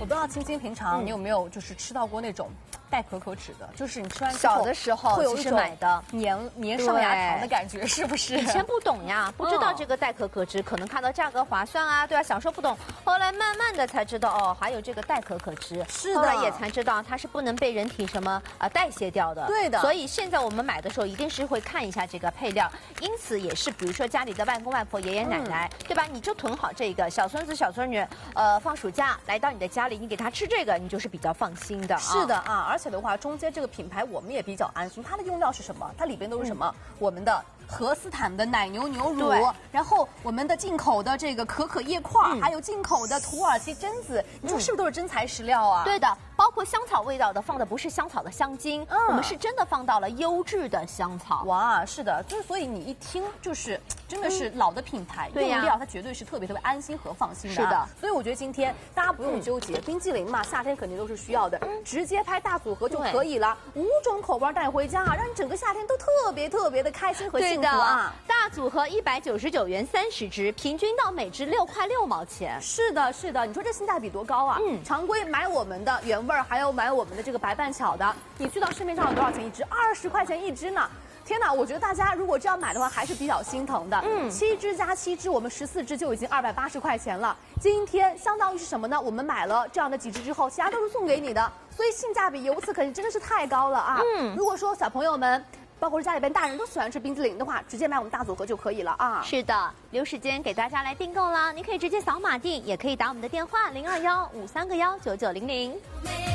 我不知道青青平常你有没有就是吃到过那种带可可脂的，就是你吃完之后小的时候会有一种买的粘上牙糖的感觉，是不是？ 以前不懂呀，不知道这个带可可脂，可能看到价格划算啊，对吧？小时候不懂，后来慢慢的才知道哦，还有这个带可可脂。 是的， 后来也才知道它是不能被人体什么代谢掉的。 对的。 所以现在我们买的时候一定是会看一下这个配料，因此也是比如说家里的外公外婆、爷爷奶奶，对吧？你就囤好这个，小孙子、小孙女，放暑假来到你的家里，你给他吃这个，你就是比较放心的。 是的啊，而且的话，中间这个品牌我们也比较安心，它的用料是什么？它里边都是什么？我们的荷斯坦的奶牛牛乳，然后我们的进口的这个可可叶块，还有进口的土耳其榛子，你说是不是都是真材实料啊？ 对的，包括香草味道的，放的不是香草的香精，我们是真的放到了优质的香草。 哇，是的，就是所以你一听就是真的是老的品牌，用料它绝对是特别安心和放心的。 是的， 所以我觉得今天大家不用纠结，冰激凌嘛，夏天肯定都是需要的，直接拍大组合就可以了，5种口味带回家，让你整个夏天都特别的开心和幸福啊！ 大组合199元30支，平均到每支6块6毛钱。 是的，是的，你说这性价比多高啊？常规买我们的原味儿，还有买我们的这个白半巧的，你去到市面上有多少钱一支？20块钱一支呢。天哪，我觉得大家如果这样买的话，还是比较心疼的。7支加7支，我们14支就已经280块钱了。今天相当于是什么呢？我们买了这样的几支之后，其他都是送给你的，所以性价比由此可见真的是太高了啊！如果说小朋友们，包括是家里边大人都喜欢吃冰激凌的话，直接买我们大组合就可以了啊！ 是的，留时间给大家来订购了，你可以直接扫码订，也可以打我们的电话0215319900。